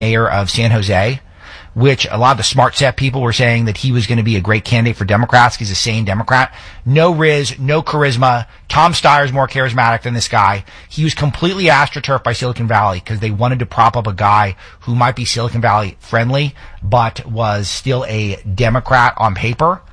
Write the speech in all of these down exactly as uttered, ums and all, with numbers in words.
mayor of San Jose, which a lot of the smart set people were saying that he was going to be a great candidate for Democrats. He's a sane Democrat. No riz, no charisma. Tom Steyer's more charismatic than this guy. He was completely astroturfed by Silicon Valley because they wanted to prop up a guy who might be Silicon Valley friendly, but was still a Democrat on paper.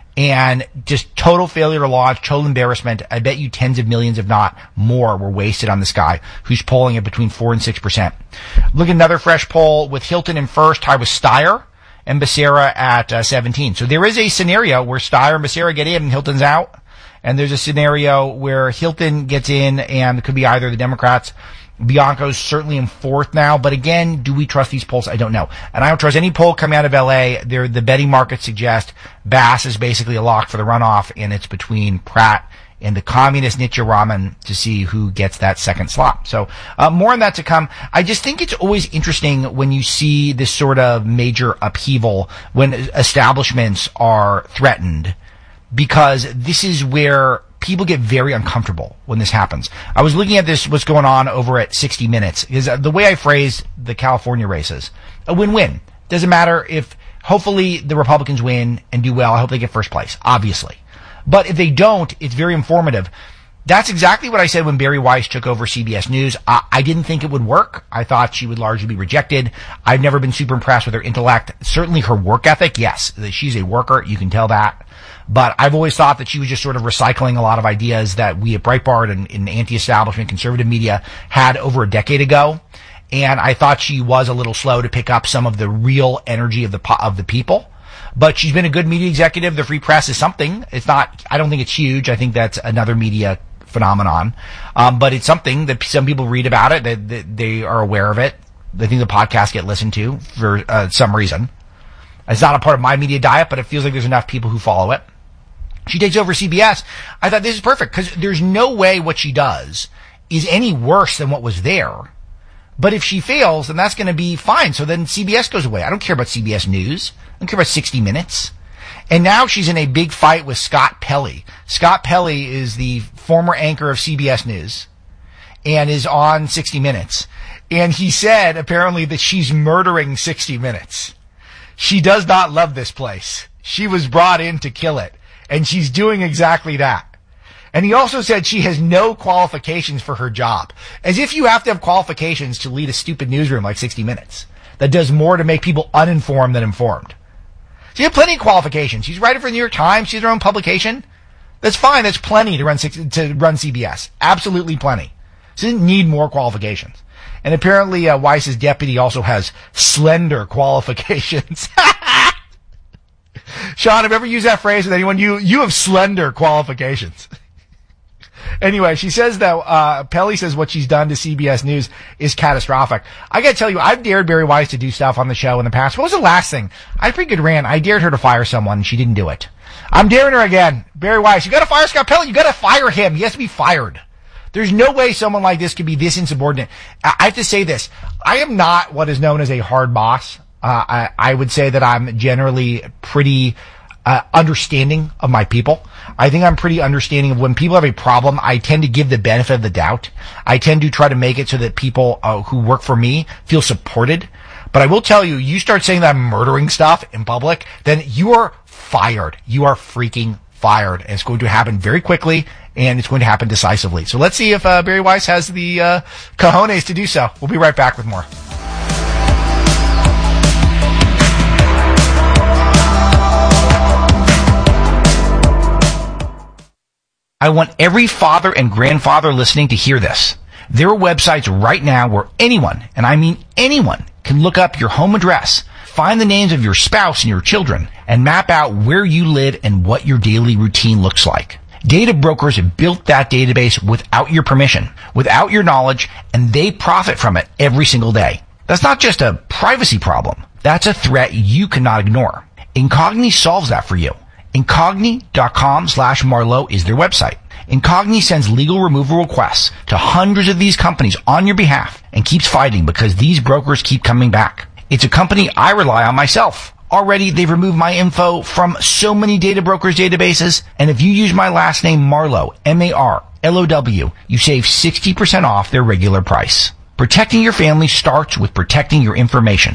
And just total failure to launch, total embarrassment. I bet you tens of millions, if not more, were wasted on this guy who's polling at between four and six percent. Look at another fresh poll with Hilton in first, tied with Steyer and Becerra at uh, seventeen. So there is a scenario where Steyer and Becerra get in and Hilton's out. And there's a scenario where Hilton gets in and it could be either the Democrats. Bianco's certainly in fourth now, but again, do we trust these polls? I don't know. And I don't trust any poll coming out of L A. They're, the betting markets suggest Bass is basically a lock for the runoff, and it's between Pratt and the communist Nitya Raman to see who gets that second slot. So, uh, more on that to come. I just think it's always interesting when you see this sort of major upheaval when establishments are threatened, because this is where people get very uncomfortable when this happens. I was looking at this, what's going on over at sixty minutes, is the way I phrased the California races. A win-win. Doesn't matter if, hopefully, the Republicans win and do well. I hope they get first place, obviously. But if they don't, it's very informative. That's exactly what I said when Bari Weiss took over C B S News. I, I didn't think it would work. I thought she would largely be rejected. I've never been super impressed with her intellect. Certainly her work ethic, yes. She's a worker, you can tell that. But I've always thought that she was just sort of recycling a lot of ideas that we at Breitbart and in anti-establishment conservative media had over a decade ago. And I thought she was a little slow to pick up some of the real energy of the po- of the people. But she's been a good media executive. The Free Press is something. It's not, I don't think it's huge. I think that's another media phenomenon. Um, but it's something that some people read about it. They, they, they are aware of it. They think the podcasts get listened to for uh, some reason. It's not a part of my media diet, but it feels like there's enough people who follow it. She takes over C B S. I thought this is perfect because there's no way what she does is any worse than what was there. But if she fails, then that's going to be fine. So then C B S goes away. I don't care about C B S News. I don't care about sixty minutes. And now she's in a big fight with Scott Pelley. Scott Pelley is the former anchor of C B S News and is on sixty minutes. And he said apparently that she's murdering sixty minutes. She does not love this place. She was brought in to kill it. And she's doing exactly that. And he also said she has no qualifications for her job. As if you have to have qualifications to lead a stupid newsroom like sixty minutes that does more to make people uninformed than informed. She has plenty of qualifications. She's writing for the New York Times. She has her own publication. That's fine. That's plenty to run to run C B S. Absolutely plenty. She doesn't need more qualifications. And apparently uh, Weiss's deputy also has slender qualifications. Sean, have you ever used that phrase with anyone? You you have slender qualifications. Anyway, she says that, uh, Pelley says what she's done to C B S News is catastrophic. I gotta tell you, I've dared Bari Weiss to do stuff on the show in the past. What was the last thing? I had a pretty good rant. I dared her to fire someone and she didn't do it. I'm daring her again. Bari Weiss, you gotta fire Scott Pelley. You gotta fire him. He has to be fired. There's no way someone like this could be this insubordinate. I have to say this. I am not what is known as a hard boss. Uh, I, I would say that I'm generally pretty uh, understanding of my people. I think I'm pretty understanding of when people have a problem. I tend to give the benefit of the doubt. I tend to try to make it so that people uh, who work for me feel supported. But I will tell you, you start saying that I'm murdering stuff in public, then you are fired. You are freaking fired. And it's going to happen very quickly, and it's going to happen decisively. So let's see if uh, Bari Weiss has the uh, cojones to do so. We'll be right back with more. I want every father and grandfather listening to hear this. There are websites right now where anyone, and I mean anyone, can look up your home address, find the names of your spouse and your children, and map out where you live and what your daily routine looks like. Data brokers have built that database without your permission, without your knowledge, and they profit from it every single day. That's not just a privacy problem. That's a threat you cannot ignore. Incogni solves that for you. Incogni.com slash Marlowe is their website. Incogni sends legal removal requests to hundreds of these companies on your behalf and keeps fighting because these brokers keep coming back. It's a company I rely on myself. Already, they've removed my info from so many data brokers' databases, and if you use my last name, Marlowe, M A R L O W, you save sixty percent off their regular price. Protecting your family starts with protecting your information.